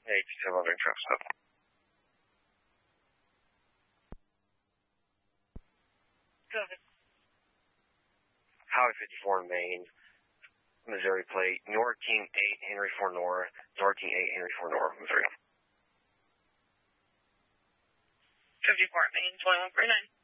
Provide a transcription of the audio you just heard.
Hey, 211 truck stop. Go ahead. Highway 54 in Maine, Missouri plate, Nora King 8, Henry 4 Nora, Nora King 8, Henry 4 Nora, Missouri. 54 Main, 2149.